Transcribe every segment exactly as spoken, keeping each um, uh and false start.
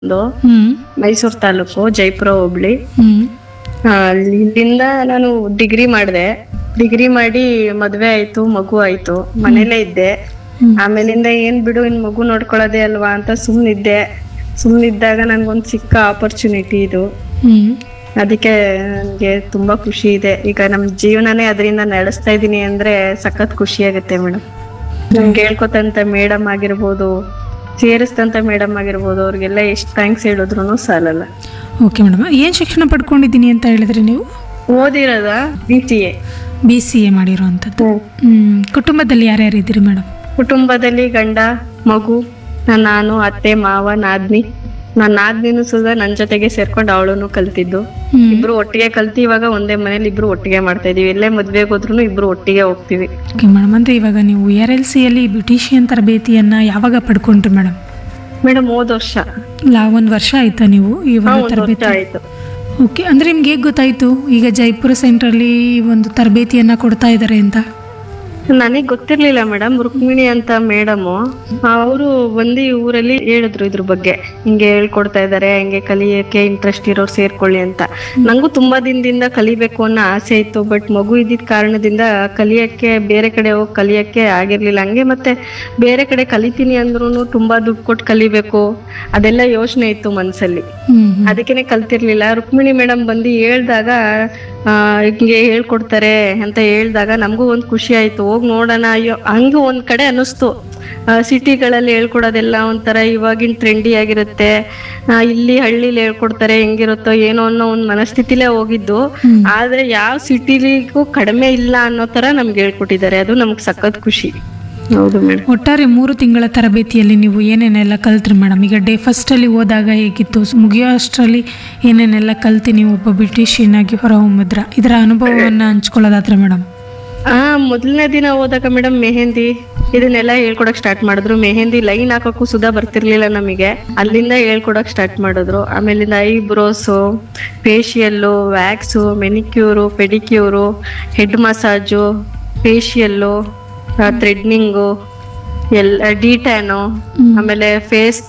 ಒಂದು ಹ್ಮ್ ಮೈಸೂರು ತಾಲೂಕು ಜೈಪುರ ಹೋಬಳಿ. ಹ್ಮ್ ಆ, ಅಲ್ಲಿ- ಇಲ್ಲಿಂದ ನಾನು ಡಿಗ್ರಿ ಮಾಡಿದೆ. ಡಿಗ್ರಿ ಮಾಡಿ ಮದ್ವೆ ಆಯ್ತು, ಮಗು ಆಯ್ತು, ಮನೇಲೇ ಇದ್ದೆ. ಹ್ಮ್. ಆಮೇಲಿಂದ ಏನ್ ಬಿಡು ಇನ್ ಮಗು ನೋಡ್ಕೊಳ್ಳೋದೇ ಅಲ್ವಾ ಅಂತ ಸುಮ್ನಿದ್ದೆ. ಸುಮ್ನಿದ್ದಾಗ ನನ್ಗೊಂದ್ ಸಿಕ್ಕ ಆಪರ್ಚುನಿಟಿ ಇದು. ಹ್ಮ್ ಅದಕ್ಕೆ ನನ್ಗೆ ತುಂಬಾ ಖುಷಿ ಇದೆ. ಈಗ ನಮ್ ಜೀವನನೇ ಅದರಿಂದ ನಡೆಸ್ತಾ ಇದೀನಿ ಅಂದ್ರೆ ಸಖತ್ ಖುಷಿ ಆಗುತ್ತೆ ಮೇಡಮ್. ನಮ್ಗೆ ಹೇಳ್ಕೊತಂತ ಮೇಡಮ್ ಆಗಿರ್ಬೋದು, ಸೇರಿಸ್ತಂತ ಮೇಡಮ್ ಆಗಿರ್ಬೋದು, ಅವ್ರಿಗೆಲ್ಲ ಎಷ್ಟ್ ಥ್ಯಾಂಕ್ಸ್ ಹೇಳಿದ್ರು ಸಾಲಲ್ಲ. ಓಕೆ ಮೇಡಮ್, ಏನು ಶಿಕ್ಷಣ ಪಡ್ಕೊಂಡಿದ್ದೀನಿ ಅಂತ ಹೇಳಿದ್ರಿ ನೀವು? ಓದಿರೋದ B C A. B C A ಮಾಡಿರೋವಂಥದ್ದು. ಹ್ಮ್ ಕುಟುಂಬದಲ್ಲಿ ಯಾರ್ಯಾರು ಇದ್ದೀರಿ ಮೇಡಮ್? ಕುಟುಂಬದಲ್ಲಿ ಗಂಡ, ಮಗು, ನಾನ್- ನಾನು, ಅತ್ತೆ, ಮಾವ, ನಾದ್ನಿ. ನಾನ್ ನಾದ್ನಿನೂ ಸುಧಾ ನನ್ ಜೊತೆಗೆ ಸೇರ್ಕೊಂಡು ಅವಳುನು ಕಲ್ತಿದ್ದು. ಹ್ಮ್ ಇಬ್ರು ಒಟ್ಟಿಗೆ ಕಲ್ತಿ ಇವಾಗ ಒಂದೇ ಮನೇಲಿ ಇಬ್ರು ಒಟ್ಟಿಗೆ ಮಾಡ್ತಾ ಇದೀವಿ. ಎಲ್ಲೇ ಮದ್ವೆಗೆ ಹೋದ್ರು ಇಬ್ರು ಒಟ್ಟಿಗೆ ಹೋಗ್ತಿವಿ. ಓಕೆ ಮೇಡಮ್, ಅಂದರೆ ಇವಾಗ ನೀವು ಆರ್ ಎಲ್ ಸಿಯಲ್ಲಿ ಬ್ಯೂಟಿಷಿಯನ್ ತರಬೇತಿಯನ್ನು ಯಾವಾಗ ಪಡ್ಕೊಂಡ್ರಿ ಮೇಡಮ್? ಮೇಡಮ್ ಹೋದ್ ವರ್ಷ ಇಲ್ಲ, ಒಂದು ವರ್ಷ ಆಯ್ತಾ ನೀವು ಈ ಹಾ, ಒಂದು ಒಂದ್ ವರ್ಷ ತರಬೇತಿ? ಆಯ್ತು. ಓಕೆ, ಅಂದರೆ ನಿಮ್ಗೆ ಹೇಗೆ ಗೊತ್ತಾಯಿತು ಈಗ ಜೈಪುರ ಸೆಂಟ್ರಲ್ಲಿ ಒಂದು ತರಬೇತಿಯನ್ನು ಕೊಡ್ತಾ ಇದ್ದಾರೆ ಅಂತ? ನನಗ್ ಗೊತ್ತಿರ್ಲಿಲ್ಲ ಮೇಡಮ್. ರುಕ್ಮಿಣಿ ಅಂತ ಮೇಡಮ್ ಅವರು ಬಂದು ಊರಲ್ಲಿ ಹೇಳಿದ್ರು ಇದ್ರ ಬಗ್ಗೆ, ಹಿಂಗೆ ಹೇಳ್ಕೊಡ್ತಾ ಇದಾರೆ, ಹಿಂಗೆ ಕಲಿಯಕ್ಕೆ ಇಂಟ್ರೆಸ್ಟ್ ಇರೋರು ಸೇರ್ಕೊಳ್ಳಿ ಅಂತ. ನಂಗೂ ತುಂಬಾ ದಿನದಿಂದ ಕಲಿಬೇಕು ಅನ್ನೋ ಆಸೆ ಇತ್ತು. ಬಟ್ ಮಗು ಇದ್ದಿದ್ ಕಾರಣದಿಂದ ಕಲಿಯಕ್ಕೆ ಬೇರೆ ಕಡೆ ಹೋಗಿ ಕಲಿಯಕ್ಕೆ ಆಗಿರ್ಲಿಲ್ಲ. ಹಂಗೆ ಮತ್ತೆ ಬೇರೆ ಕಡೆ ಕಲಿತೀನಿ ಅಂದ್ರೂ ತುಂಬಾ ದುಡ್ಡು ಕೊಟ್ಟು ಕಲಿಬೇಕು, ಅದೆಲ್ಲ ಯೋಚನೆ ಇತ್ತು ಮನ್ಸಲ್ಲಿ. ಹ್ಮ್ ಅದಕ್ಕೇನೆ ಕಲ್ತಿರ್ಲಿಲ್ಲ. ರುಕ್ಮಿಣಿ ಮೇಡಮ್ ಬಂದು ಹೇಳ್ದಾಗ ಆ ಹಿಂಗೆ ಹೇಳ್ಕೊಡ್ತಾರೆ ಅಂತ ಹೇಳ್ದಾಗ ನಮಗೂ ಒಂದ್ ಖುಷಿ ಆಯ್ತು. ಹೋಗ್ ನೋಡೋಣ. ಅಯ್ಯೋ, ಹಂಗ ಒಂದ್ ಕಡೆ ಅನಿಸ್ತು, ಸಿಟಿಗಳಲ್ಲಿ ಹೇಳ್ಕೊಡೋದೆಲ್ಲ ಒಂಥರ ಇವಾಗಿನ ಟ್ರೆಂಡಿ ಆಗಿರುತ್ತೆ, ಆ, ಇಲ್ಲಿ ಹಳ್ಳಿಲಿ ಹೇಳ್ಕೊಡ್ತಾರೆ ಹೆಂಗಿರುತ್ತೋ ಏನೋ ಅನ್ನೋ ಒಂದ್ ಮನಸ್ಥಿತಿಲೇ ಹೋಗಿದ್ದು. ಹ್ಮ್. ಆದ್ರೆ ಯಾವ ಸಿಟಿಲಿಗೂ ಕಡಿಮೆ ಇಲ್ಲ ಅನ್ನೋ ತರ ನಮ್ಗೆ ಹೇಳ್ಕೊಟ್ಟಿದ್ದಾರೆ. ಅದು ನಮ್ಗೆ ಸಖತ್ ಖುಷಿ. ಹೌದು ಮೇಡಮ್. ಒಟ್ಟಾರೆ ಮೂರು ತಿಂಗಳ ತರಬೇತಿಯಲ್ಲಿ ನೀವು ಏನೇನೆಲ್ಲ ಕಲ್ತ್ರಿ ಮೇಡಮ್? ಈಗ ಡೇ ಫಸ್ಟಲ್ಲಿ ಹೋದಾಗ ಹೇಗಿತ್ತು, ಮುಗಿಯೋ ಅಷ್ಟರಲ್ಲಿ ಏನೇನೆಲ್ಲ ಕಲ್ತು ನೀವು ಒಬ್ಬ ಬ್ಯೂಟಿಷಿಯನ್ ಆಗಿ ಹೊರಹೊಮ್ಮಿದ್ರ, ಇದರ ಅನುಭವವನ್ನು ಹಂಚ್ಕೊಳ್ಳೋದಾದ್ರೆ ಮೇಡಮ್? ಆ ಮೊದಲನೇ ದಿನ ಹೋದಾಗ ಮೇಡಮ್ ಮೆಹಂದಿ ಇದನ್ನೆಲ್ಲ ಹೇಳ್ಕೊಡಕ್ ಸ್ಟಾರ್ಟ್ ಮಾಡಿದ್ರು. ಮೆಹಂದಿ ಲೈನ್ ಹಾಕಕ್ಕೂ ಸುಧಾ ಬರ್ತಿರ್ಲಿಲ್ಲ ನಮಗೆ. ಅಲ್ಲಿಂದ ಹೇಳ್ಕೊಡಕ್ ಸ್ಟಾರ್ಟ್ ಮಾಡಿದ್ರು. ಆಮೇಲಿಂದ eyebrows, facial, wax, manicure, pedicure, head massage, facial, ಥ್ರೆಡ್ನಿಂಗು, ಎಲ್ಲ ಡಿಟ್ಯಾನು, ಆಮೇಲೆ ಫೇಸ್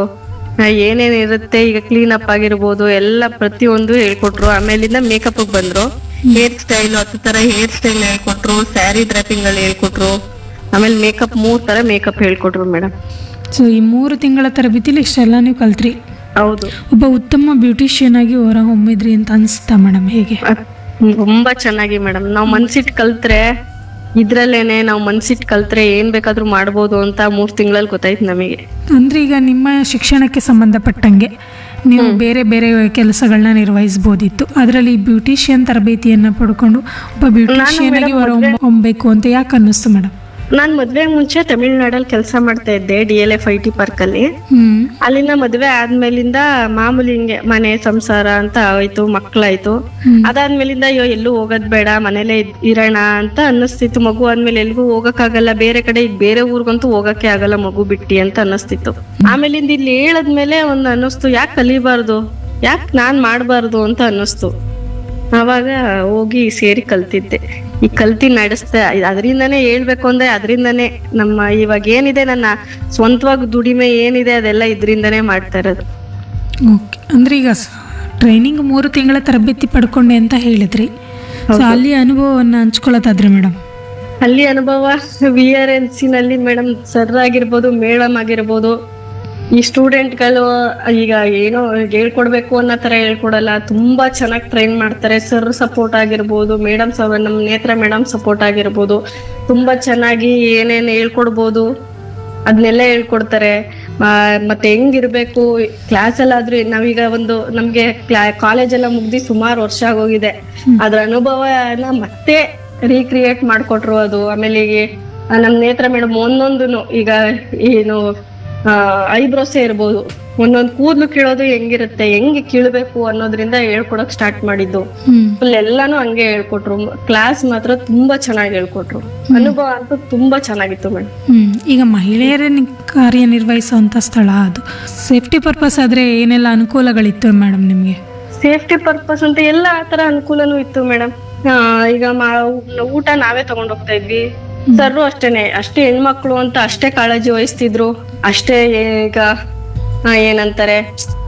ಏನೇನ್ ಇರುತ್ತೆ ಈಗ ಕ್ಲೀನ್ ಅಪ್ ಆಗಿರ್ಬೋದು ಎಲ್ಲ ಪ್ರತಿಯೊಂದು ಹೇಳ್ಕೊಟ್ರು. ಆಮೇಲಿಂದ ಮೇಕಪ್ ಬಂದ್ರು. ಹೇರ್ ಸ್ಟೈಲ್ ಹತ್ತು ತರ ಹೇರ್ ಸ್ಟೈಲ್ ಹೇಳ್ಕೊಟ್ರು. ಸ್ಯಾರಿ ಡ್ರಾಪಿಂಗ್ ಅಲ್ಲಿ ಹೇಳ್ಕೊಟ್ರು. ಆಮೇಲೆ ಮೇಕಪ್ ಮೂರ್ ತರ ಮೇಕಪ್ ಹೇಳ್ಕೊಟ್ರು ಮೇಡಮ್. ಸೊ ಈ ಮೂರು ತಿಂಗಳ ತರಬೇತಿಲಿ ಇಷ್ಟೆಲ್ಲ ನೀವು ಕಲ್ತ್ರಿ. ಹೌದು, ಒಬ್ಬ ಉತ್ತಮ ಬ್ಯೂಟಿಷಿಯನ್ ಆಗಿ ಹೊರಹೊಮ್ಮಿದ್ರಿ ಅಂತ ಅನಿಸ್ತಾ ಮೇಡಮ್? ಹೇಗೆ? ಅದ್ ತುಂಬಾ ಚೆನ್ನಾಗಿ ಮೇಡಮ್. ನಾವ್ ಮನ್ಸಿಟ್ ಕಲ್ತ್ರೆ ಇದ್ರಲ್ಲೇನೆ ನಾವ್ ಮನ್ಸಿಟ್ ಕಲ್ತ್ರೆ ಏನ್ ಬೇಕಾದ್ರೂ ಮಾಡ್ಬೋದು ಅಂತ ಮೂರ್ ತಿಂಗಳಲ್ಲಿ ಗೊತ್ತಾಯ್ತು ನಮಗೆ. ಅಂದ್ರೆ ಈಗ ನಿಮ್ಮ ಶಿಕ್ಷಣಕ್ಕೆ ಸಂಬಂಧಪಟ್ಟಂಗೆ ನೀವು ಬೇರೆ ಬೇರೆ ಕೆಲಸಗಳನ್ನ ನಿರ್ವಹಿಸಬಹುದಿತ್ತು. ಅದರಲ್ಲಿ ಬ್ಯೂಟಿಷಿಯನ್ ತರಬೇತಿಯನ್ನ ಪಡ್ಕೊಂಡು ಒಬ್ಬ ಬ್ಯೂಟಿಷಿಯನ್ ಆಗಿ ಹೊರಹೊಮ್ಮಬೇಕು ಅಂತ ಯಾಕೆ ಅನ್ನಿಸ್ತು ಮೇಡಮ್? ನಾನ್ ಮದ್ವೆ ಮುಂಚೆ ತಮಿಳ್ನಾಡಲ್ಲಿ ಕೆಲಸ ಮಾಡ್ತಾ ಇದ್ದೆ, D L F I T park ಅಲ್ಲಿ. ಹ್ಮ್ ಅಲ್ಲಿಂದ ಮದ್ವೆ ಆದ್ಮೇಲಿಂದ ಮಾಮೂಲಿ ಹಿಂಗೆ ಮನೆ ಸಂಸಾರ ಅಂತ ಆಯ್ತು, ಮಕ್ಳಾಯ್ತು. ಅದಾದ್ಮೇಲಿಂದ ಅಯ್ಯೋ ಎಲ್ಲೂ ಹೋಗೋದ್ ಬೇಡ, ಮನೇಲೆ ಇದ್- ಇರೋಣ ಅಂತ ಅನ್ನಿಸ್ತಿತ್ತು. ಮಗು ಆದ್ಮೇಲೆ ಎಲ್ಗೂ ಹೋಗಕ್ ಆಗಲ್ಲ, ಬೇರೆ ಕಡೆ ಈಗ ಬೇರೆ ಊರ್ಗಂತೂ ಹೋಗಕ್ಕೆ ಆಗಲ್ಲ ಮಗು ಬಿಟ್ಟಿ ಅಂತ ಅನ್ನಿಸ್ತಿತ್ತು. ಆಮೇಲಿಂದ ಇಲ್ಲಿ ಹೇಳದ್ಮೇಲೆ ಒಂದ್ ಅನ್ನಿಸ್ತು, ಯಾಕೆ ಕಲಿಬಾರ್ದು, ಯಾಕೆ ನಾನ್ ಮಾಡ್ಬಾರ್ದು ಅಂತ ಅನ್ನಿಸ್ತು. ಅವಾಗ ಹೋಗಿ ಸೇರಿ ಕಲ್ತಿದ್ದೆ. ಈ ಕಲ್ತಿ ನಡೆಸ್ದೆ. ಅದರಿಂದಾನೇ ಹೇಳ್ಬೇಕು ಅಂದ್ರೆ ಅದರಿಂದಾನೇ ನಮ್ಮ ಇವಾಗ ಏನಿದೆ ನನ್ನ ಸ್ವಂತವಾಗಿ ದುಡಿಮೆ ಏನಿದೆ ಅದೆಲ್ಲ ಇದರಿಂದಾನೇ ಮಾಡ್ತಾ ಇರೋದು. ಓಕೆ, ಅಂದ್ರೆ ಈಗ ಟ್ರೈನಿಂಗ್ ಮೂರು ತಿಂಗಳ ತರಬೇತಿ ಪಡ್ಕೊಂಡೆ ಅಂತ ಹೇಳಿದ್ರಿ. ಸೊ ಅಲ್ಲಿ ಅನುಭವವನ್ನು ಹಂಚ್ಕೊಳ್ಳೋದಾದ್ರೆ ಮೇಡಮ್? ಅಲ್ಲಿ ಅನುಭವ ವಿ ಆರ್ ಎಲ್ ಸಿ ನಲ್ಲಿ ಮೇಡಮ್ ಸರ್ ಆಗಿರ್ಬೋದು, ಮೇಡಮ್ ಆಗಿರ್ಬೋದು, ಈ ಸ್ಟೂಡೆಂಟ್ಗಳು ಈಗ ಏನೋ ಹೇಳ್ಕೊಡ್ಬೇಕು ಅನ್ನೋ ತರ ಹೇಳ್ಕೊಡಲ್ಲ, ತುಂಬಾ ಚೆನ್ನಾಗಿ ಟ್ರೈನ್ ಮಾಡ್ತಾರೆ. ಸರ್ ಸಪೋರ್ಟ್ ಆಗಿರ್ಬೋದು, ಮೇಡಮ್ ಸ ನಮ್ ನೇತ್ರ ಮೇಡಮ್ ಸಪೋರ್ಟ್ ಆಗಿರ್ಬೋದು, ತುಂಬಾ ಚೆನ್ನಾಗಿ ಏನೇನ್ ಹೇಳ್ಕೊಡ್ಬೋದು ಅದನ್ನೆಲ್ಲ ಹೇಳ್ಕೊಡ್ತಾರೆ. ಆ, ಮತ್ತೆ ಹೆಂಗಿರ್ಬೇಕು ಕ್ಲಾಸ್ ಅಲ್ಲಾದ್ರೂ ನಾವೀಗ ಒಂದು ನಮ್ಗೆ ಕಾಲೇಜ್ ಎಲ್ಲ ಮುಗ್ದಿ ಸುಮಾರು ವರ್ಷ ಆಗೋಗಿದೆ. ಅದ್ರ ಅನುಭವನ ಮತ್ತೆ ರೀಕ್ರಿಯೇಟ್ ಮಾಡ್ಕೊಟ್ರು ಅದು. ಆಮೇಲೆ ಈಗ ನಮ್ ನೇತ್ರ ಮೇಡಮ್ ಒಂದೊಂದು ಈಗ ಏನು ಐಬ್ರೋಸೇ ಇರ್ಬೋದು, ಒಂದೊಂದ್ ಕೂದ್ಲು ಕೀಳೋದು ಹೆಂಗಿರುತ್ತೆ, ಹೆಂಗೆ ಕೀಳ್ಬೇಕು ಅನ್ನೋದ್ರಿಂದ ಹೇಳ್ಕೊಡಕ್ ಸ್ಟಾರ್ಟ್ ಮಾಡಿದ್ದು. ಫುಲ್ ಎಲ್ಲಾನು ಹಂಗೆ ಹೇಳ್ಕೊಟ್ರು. ಕ್ಲಾಸ್ ಮಾತ್ರ ತುಂಬಾ ಚೆನ್ನಾಗಿ ಹೇಳ್ಕೊಟ್ರು. ಅನುಭವ ಅಂತೂ ತುಂಬಾ ಚೆನ್ನಾಗಿತ್ತು ಮೇಡಮ್. ಹ್ಮ್ ಈಗ ಮಹಿಳೆಯರೇ ಕಾರ್ಯನಿರ್ವಹಿಸುವಂತ ಸ್ಥಳ ಅದು. ಸೇಫ್ಟಿ ಪರ್ಪಸ್ ಆದ್ರೆ ಏನೆಲ್ಲ ಅನುಕೂಲಗಳಿತ್ತು ಮೇಡಮ್ ನಿಮ್ಗೆ? ಸೇಫ್ಟಿ ಪರ್ಪಸ್ ಅಂತ ಎಲ್ಲ ತರ ಅನುಕೂಲನೂ ಇತ್ತು ಮೇಡಮ್. ಈಗ ಮಾ- ಊಟ ನಾವೇ ತಗೊಂಡ್ ಹೋಗ್ತಾ ಇದ್ವಿ. ಸರ್ರು ಅಷ್ಟೇನೆ, ಅಷ್ಟೇ ಹೆಣ್ಮಕ್ಳು ಅಂತ ಅಷ್ಟೇ ಕಾಳಜಿ ವಹಿಸ್ತಿದ್ರು. ಅಷ್ಟೇ ಈಗ ಆ, ಏನಂತಾರೆ